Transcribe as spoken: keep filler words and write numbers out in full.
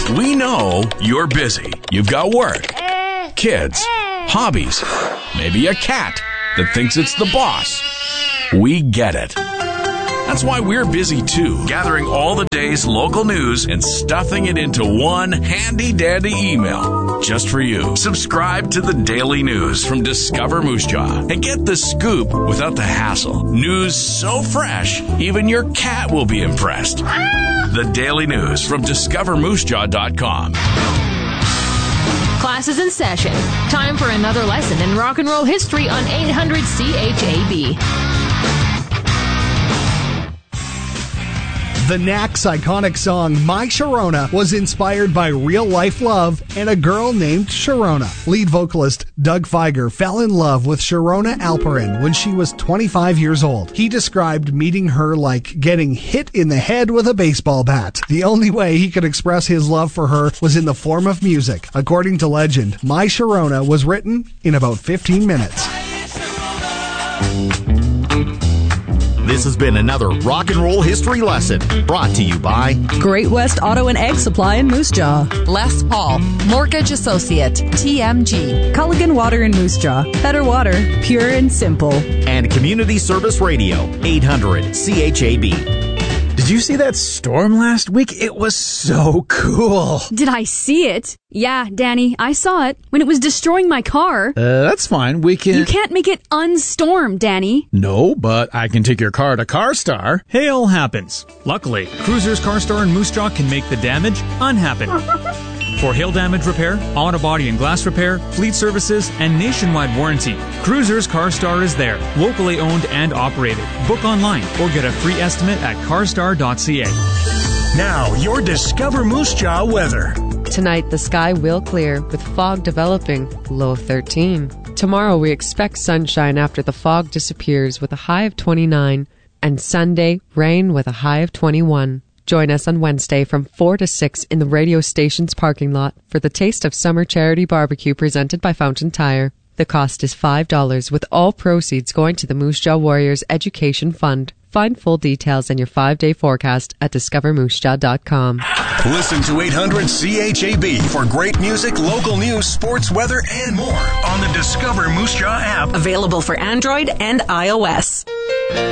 We know you're busy. You've got work, kids, hobbies, maybe a cat that thinks it's the boss. We get it. That's why we're busy too, gathering all the day's local news and stuffing it into one handy-dandy email just for you. Subscribe to the Daily News from Discover Moose Jaw and get the scoop without the hassle. News so fresh, even your cat will be impressed. The Daily News from discover moose jaw dot com. Class is in session. Time for another lesson in rock and roll history on eight hundred C H A B. The Knacks' iconic song, My Sharona, was inspired by real-life love and a girl named Sharona. Lead vocalist Doug Fieger fell in love with Sharona Alperin when she was twenty-five years old. He described meeting her like getting hit in the head with a baseball bat. The only way he could express his love for her was in the form of music. According to legend, My Sharona was written in about fifteen minutes. This has been another Rock and Roll History Lesson brought to you by Great West Auto and Egg Supply in Moose Jaw, Les Paul, Mortgage Associate, T M G, Culligan Water in Moose Jaw, better water, pure and simple, and Community Service Radio, eight hundred C H A B. Did you see that storm last week? It was so cool. Did I see it? Yeah, Danny, I saw it when it was destroying my car. Uh, that's fine. We can... You can't make it unstorm, Danny. No, but I can take your car to CarStar. Hail happens. Luckily, Cruisers CarStar in Moose Jaw can make the damage unhappen. For hail damage repair, auto body and glass repair, fleet services, and nationwide warranty, Cruisers CarStar is there, locally owned and operated. Book online or get a free estimate at carstar dot c a. Now, your Discover Moose Jaw weather. Tonight, the sky will clear with fog developing, low thirteen. Tomorrow, we expect sunshine after the fog disappears with a high of twenty-nine. And Sunday, rain with a high of twenty-one. Join us on Wednesday from four to six in the radio station's parking lot for the Taste of Summer Charity Barbecue presented by Fountain Tire. The cost is five dollars with all proceeds going to the Moose Jaw Warriors Education Fund. Find full details and your five-day forecast at discover moose jaw dot com. Listen to eight hundred C H A B for great music, local news, sports, weather, and more on the Discover Moose Jaw app. Available for Android and iOS.